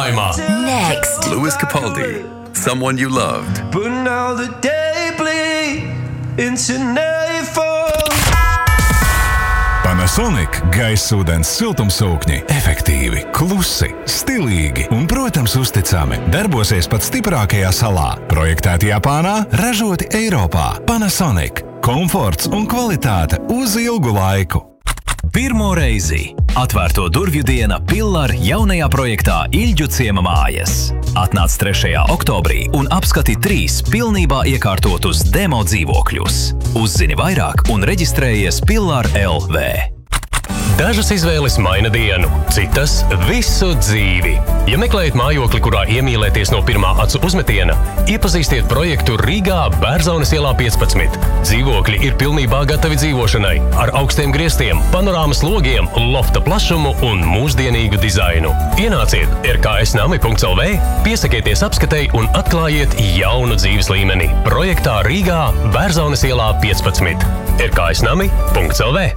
turpinājumā. Next. Louis Capaldi, Someone You Loved. But now the day bleed into nightfall. Panasonic gaisūdens siltumsūkņi efektīvi, klusi, stilīgi un, protams, uzticami. Darbosies pat stiprākajā salā. Projektēti Japānā, ražoti Eiropā. Panasonic. Komforts un kvalitāte uz ilgu laiku. Pirmo reizi atvērto durvju diena Pillar jaunajā projektā Ilģu ciema mājas. Atnāc 3. oktobrī un apskati 3 pilnībā iekārtotus demo dzīvokļus. Uzzini vairāk un reģistrējies Pillar LV. Dažas izvēles maina dienu, citas visu dzīvi. Ja meklējat mājokli, kurā iemīlēties no pirmā acu uzmetiena, iepazīstiet projektu Rīgā Bērzonas ielā 15. Dzīvokļi ir pilnībā gatavi dzīvošanai, ar augstiem griestiem, panorāmas logiem, lofta plašumu un mūsdienīgu dizainu. Ienāciet rksnami.lv, piesakieties apskatei un atklājiet jaunu dzīves līmeni. Projektā Rīgā Bērzonas ielā 15. rksnami.lv.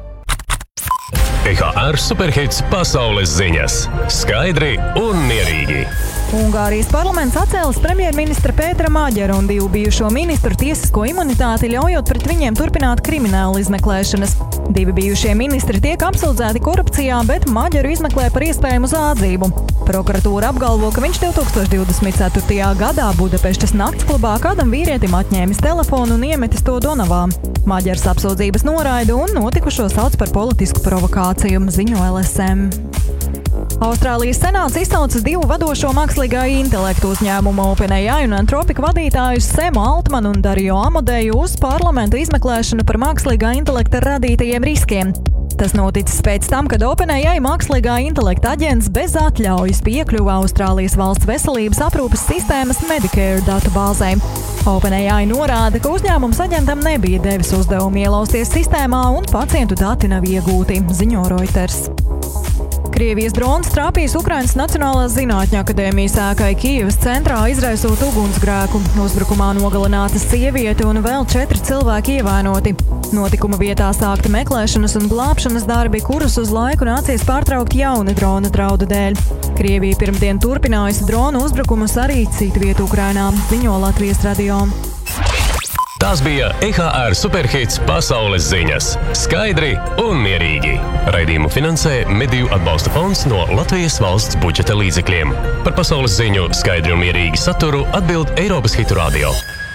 EHR Superhits pasaules ziņas. Skaidri un mierīgi. Ungārijas parlaments atcēlis premjerministra Pētera Māģera un 2 bijušo ministru tiesisko imunitāti, ļaujot pret viņiem turpināt kriminālu izmeklēšanas. 2 bijušie ministri tiek apsūdzēti korupcijā, bet Māģeru izmeklē par iespējamu zādzību. Prokuratūra apgalvo, ka viņš 2024. gadā Budapeštas naktsklubā kādam vīrietim atņēmis telefonu un iemetis to Donavā. Māģers apsūdzības noraida un notikušo sauc par politisku provokāciju, ziņo LSM. Austrālijas senāts izsaucis 2 vadošo mākslīgā intelektu uzņēmumu OpenAI un Anthropic vadītājus Semu Altmanu un Dario Amodeju uz parlamentu izmeklēšanu par mākslīgā intelekta radītajiem riskiem. Tas noticis pēc tam, kad OpenAI mākslīgā intelekta aģents bez atļaujas piekļuva Austrālijas valsts veselības aprūpes sistēmas Medicare datubāzei. OpenAI norāda, ka uzņēmums aģentam nebija devis uzdevumu ielausties sistēmā un pacientu dati nav iegūti, ziņo Reuters. Krievijas drons trāpījis Ukrainas Nacionālās zinātņu akadēmijas ēkai Kijevas centrā, izraisot ugunsgrēku. Uzbrukumā nogalināta sieviete un vēl 4 cilvēki ievainoti. Notikuma vietā sākta meklēšanas un glābšanas darbi, kurus uz laiku nācies pārtraukt jauna drona draudu dēļ. Krievija pirmdien turpinājusi dronu uzbrukumus arī citu vietu Ukrainā, ziņo Latvijas radio. Tās bija EHR Superhits pasaules ziņas. Skaidri un mierīgi. Raidījumu finansē Mediju atbalsta fonds no Latvijas valsts budžeta līdzekļiem. Par pasaules ziņu skaidri un mierīgi saturu atbild Eiropas Hitu radio.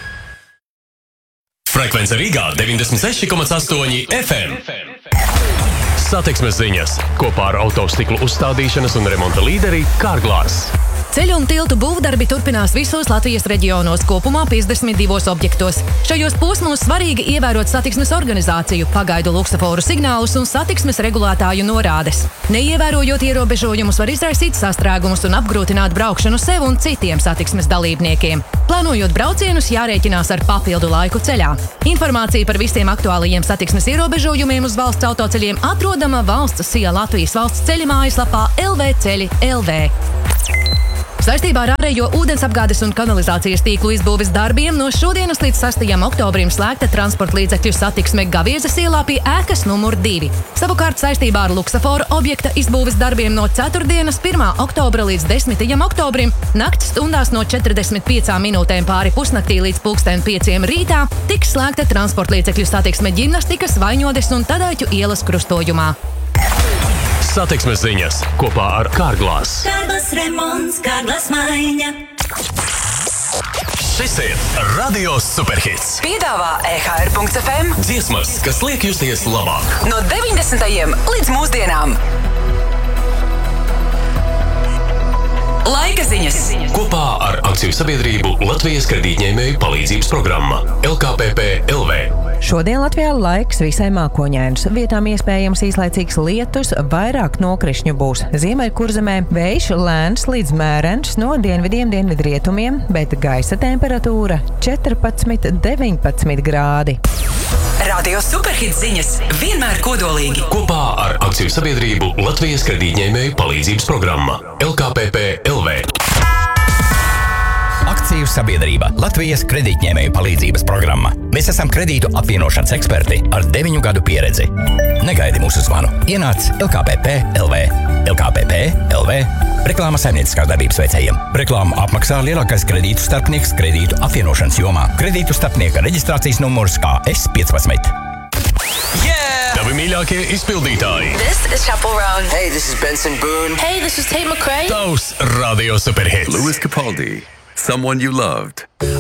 Frekvence Rīgā 96,8 FM. Satiksmes ziņas kopā ar autostiklu uzstādīšanas un remonta līderi Kārglās. Ceļu un tiltu būvdarbi turpinās visos Latvijas reģionos, kopumā 52 objektos. Šajos posmos svarīgi ievērot satiksmes organizāciju, pagaidu luksaforu signālus un satiksmes regulētāju norādes. Neievērojot ierobežojumus var izraisīt sastrēgumus un apgrūtināt braukšanu sev un citiem satiksmes dalībniekiem. Plānojot braucienus, jārēķinās ar papildu laiku ceļā. Informācija par visiem aktuālajiem satiksmes ierobežojumiem uz valsts autoceļiem atrodama Valsts SIA Latvijas valsts ceļu mājaslapā LV-ceļi.lv. Saistībā ar ārējo ūdensapgādes un kanalizācijas tīklu izbūves darbiem no šodienas līdz 6. oktobrim slēgta transporta līdzekļu satiksme Gaviezes ielā pie ēkas numur 2. Savukārt saistībā ar luksaforu objekta izbūves darbiem no 4. 1. oktobra līdz 10. oktobrim nakts stundās no 45 minūtēm pāri pusnaktī līdz 5:00 rītā tiks slēgta transporta līdzekļu satiksme Ģimnastikas, Vaņodes un Tadaiķu ielas krustojumā. Satiksmes ziņas kopā ar Kārglās. Kārglas remonts, Kārglas maiņa. Šis ir Radio Superhits. Piedāvā EHR.FM Dziesmas, kas liek justies labāk. no 90. līdz mūsdienām. Laika ziņas. Kopā ar akciju sabiedrību Latvijas kredītņēmēju palīdzības programma LKPP LV. Šodien Latvijā laiks visai mākoņains. Vietām iespējams īslaicīgs lietus, vairāk nokrišņu būs. Ziemeļkurzemē vējš lēns līdz mērens no dienvidiem dienvidrietumiem, bet gaisa temperatūra 14–19 grādi. Radio Superhits ziņas vienmēr kodolīgi. Kopā ar akciju sabiedrību Latvijas kredītņēmēju palīdzības programma LKPP LV. Akciju sabiedrība Latvijas kredītņēmēju palīdzības programma. Mēs esam kredītu apvienošanas eksperti ar 9 gadu pieredzi. Negaidi mūsu zvanu. Ienāc LKPP LV. LKPP LV. Reklāma saimnieciskās darbības veicējiem. Reklāmu apmaksā lielākais kredītu starpnieks kredītu apvienošanas jomā. Kredītu starpnieka reģistrācijas numurs KS15. Tavi mīļākie izpildītāji. This is Chappell Roan. Hey, this is Benson Boone. Hey, this is Tate McRae. Tavs radio superhits. Louis Capaldi, Someone You Loved.